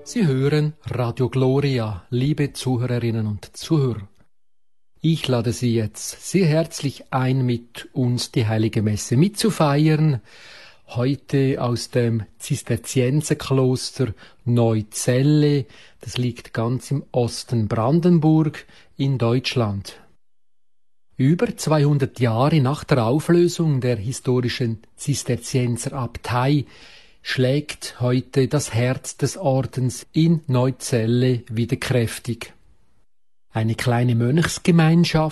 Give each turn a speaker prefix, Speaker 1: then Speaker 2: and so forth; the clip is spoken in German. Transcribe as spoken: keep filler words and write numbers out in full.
Speaker 1: Sie hören Radio Gloria, liebe Zuhörerinnen und Zuhörer. Ich lade Sie jetzt sehr herzlich ein, mit uns die Heilige Messe mitzufeiern. Heute aus dem Zisterzienserkloster Neuzelle. Das liegt ganz im Osten Brandenburg in Deutschland. Über zweihundert Jahre nach der Auflösung der historischen Zisterzienserabtei schlägt heute das Herz des Ordens in Neuzelle wieder kräftig. Eine kleine Mönchsgemeinschaft